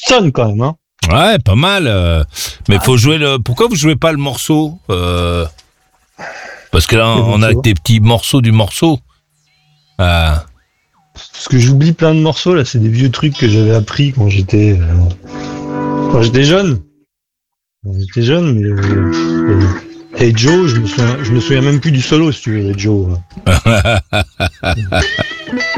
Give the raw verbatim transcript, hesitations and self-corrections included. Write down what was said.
sonne quand même, hein. Ouais, pas mal. Euh, mais faut jouer le. Pourquoi vous jouez pas le morceau euh, Parce que là, on a des petits morceaux du morceau. Euh, Parce que j'oublie plein de morceaux, là, c'est des vieux trucs que j'avais appris quand j'étais euh, quand j'étais jeune. Quand j'étais jeune, mais euh, euh, Hey Joe, je me souviens, je me souviens même plus du solo, si tu veux, Hey Joe.